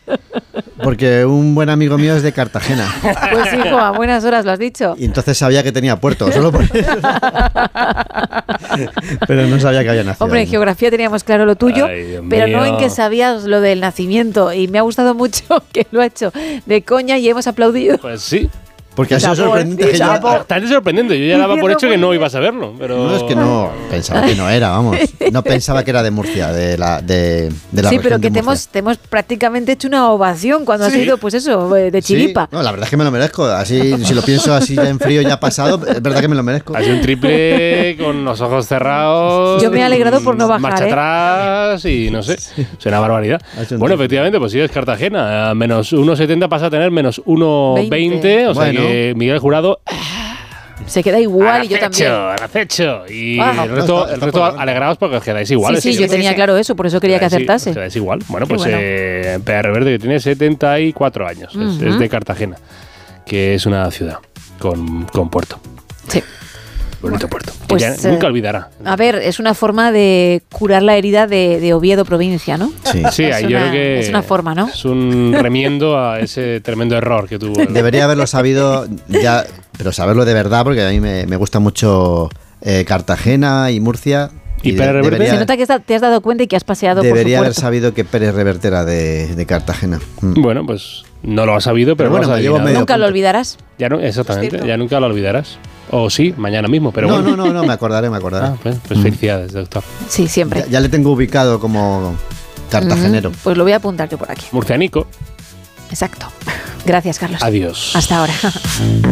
Porque un buen amigo mío es de Cartagena. Pues hijo, a buenas horas lo has dicho. Y entonces sabía que tenía puerto, solo por eso. Pero no sabía que había nacido. Hombre, en geografía teníamos claro lo tuyo, Ay, pero no mío. en que sabías lo del nacimiento. Y me ha gustado mucho que lo ha hecho de coña y hemos aplaudido. Pues sí. Porque ha sido sorprendente que yo... Bastante sorprendente. Yo ya daba por hecho que no iba a saberlo. Pero... No, es que no, pensaba que no era, vamos. No pensaba que era de Murcia, de la Sí, región pero de que te Murcia. hemos prácticamente hecho una ovación cuando has ido, pues eso, de chiripa. Sí, no, la verdad es que me lo merezco. Así, si lo pienso así ya en frío, ya pasado, es verdad que me lo merezco. Ha sido un triple con los ojos cerrados. Yo me he alegrado por no bajar, Marcha atrás y no sé. Es una barbaridad. Bueno, efectivamente, pues sí es Cartagena. Menos 1,70 pasa a tener menos 1,20. O sea Bueno. que Miguel Jurado. Se queda igual y yo también. Al acecho. Y Ah. el resto Está alegrados porque os quedáis iguales. Sí, yo tenía claro eso, por eso quería que acertase. Os quedáis igual. Bueno, Qué pues bueno. PR Verde, que tiene 74 años. Es de Cartagena, que es una ciudad con puerto. Sí. Bonito puerto. Pues, Que ya nunca olvidará. A ver, es una forma de curar la herida de Oviedo, provincia, ¿no? Sí. Sí, Es yo una- creo que es una forma, ¿no? Es un remiendo a ese tremendo error que tuvo. Debería haberlo sabido ya, pero saberlo de verdad, porque a mí me gusta mucho Cartagena y Murcia. ¿Y Pérez Reverte? debería, Se nota que te has dado cuenta y que has paseado por su debería haber puerto. sabido que Pérez Reverte era de Cartagena. Bueno, pues no lo has sabido, pero Pero bueno, lo has me llevo adivinado. medio Nunca lo punto. olvidarás. Ya no, exactamente, Es cierto. ya nunca lo olvidarás. O sí, mañana mismo, pero No, bueno. no, me acordaré. Ah, pues felicidades, doctor. Sí, siempre. Ya le tengo ubicado como cartagenero. Pues lo voy a apuntar yo por aquí. Murcianico, Exacto. Gracias, Carlos. adiós. Hasta ahora.